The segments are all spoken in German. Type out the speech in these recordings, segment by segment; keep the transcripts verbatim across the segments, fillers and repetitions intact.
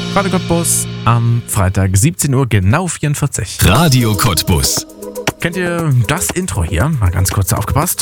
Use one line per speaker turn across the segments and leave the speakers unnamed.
Radio Cottbus am Freitag, siebzehn Uhr, genau vierundvierzig.
Radio Cottbus.
Kennt ihr das Intro hier? Mal ganz kurz aufgepasst.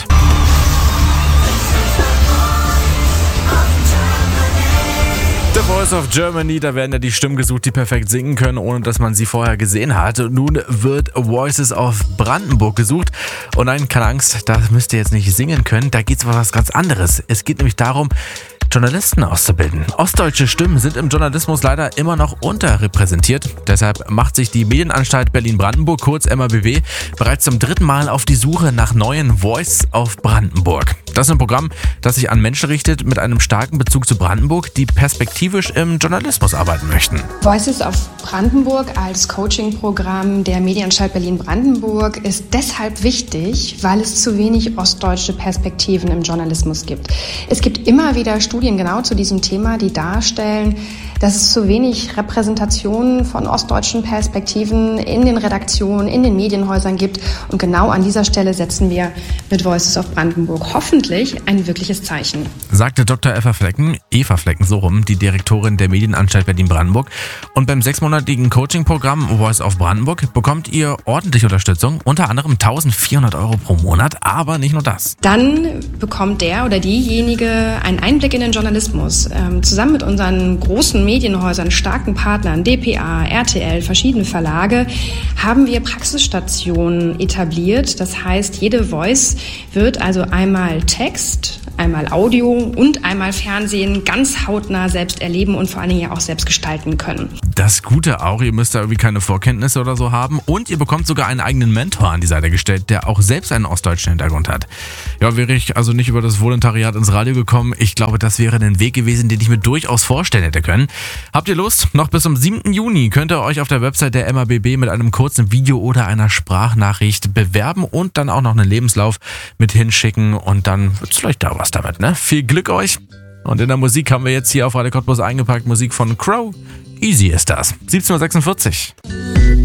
The Voice of Germany, da werden ja die Stimmen gesucht, die perfekt singen können, ohne dass man sie vorher gesehen hat. Nun wird Voices of Brandenburg gesucht. Und nein, keine Angst, da müsst ihr jetzt nicht singen können, da geht es um was ganz anderes. Es geht nämlich darum, Journalisten auszubilden. Ostdeutsche Stimmen sind im Journalismus leider immer noch unterrepräsentiert. Deshalb macht sich die Medienanstalt Berlin-Brandenburg, kurz M A B B, bereits zum dritten Mal auf die Suche nach neuen Voice of Brandenburg. Das ist ein Programm, das sich an Menschen richtet mit einem starken Bezug zu Brandenburg, die perspektivisch im Journalismus arbeiten möchten.
Voices of Brandenburg als Coaching-Programm der Medienanstalt Berlin-Brandenburg ist deshalb wichtig, weil es zu wenig ostdeutsche Perspektiven im Journalismus gibt. Es gibt immer wieder Studien genau zu diesem Thema, die darstellen, dass es zu wenig Repräsentation von ostdeutschen Perspektiven in den Redaktionen, in den Medienhäusern gibt. Und genau an dieser Stelle setzen wir mit Voices of Brandenburg hoffentlich ein wirkliches Zeichen.
Sagte Doktor Eva Flecken, Eva Flecken so rum, die Direktorin der Medienanstalt Berlin-Brandenburg. Und beim sechsmonatigen Coaching-Programm Voice of Brandenburg bekommt ihr ordentliche Unterstützung, unter anderem eintausendvierhundert Euro pro Monat, aber nicht nur das.
Dann bekommt der oder diejenige einen Einblick in den Journalismus. Ähm, zusammen mit unseren großen Medienhäusern, starken Partnern, D P A, R T L, verschiedene Verlage, haben wir Praxisstationen etabliert. Das heißt, jede Voice wird also einmal Text, einmal Audio und einmal Fernsehen ganz hautnah selbst erleben und vor allen Dingen ja auch selbst gestalten können.
Das Gute auch, ihr müsst da irgendwie keine Vorkenntnisse oder so haben und ihr bekommt sogar einen eigenen Mentor an die Seite gestellt, der auch selbst einen ostdeutschen Hintergrund hat. Ja, wäre ich also nicht über das Volontariat ins Radio gekommen, ich glaube, das wäre ein Weg gewesen, den ich mir durchaus vorstellen hätte können. Habt ihr Lust? Noch bis zum siebten Juni könnt ihr euch auf der Website der M A B B mit einem kurzen Video oder einer Sprachnachricht bewerben und dann auch noch einen Lebenslauf mit hinschicken und dann wird's vielleicht da was damit, ne? Viel Glück euch! Und in der Musik haben wir jetzt hier auf Radio Cottbus eingepackt Musik von Crow. Easy ist das. siebzehn Uhr sechsundvierzig.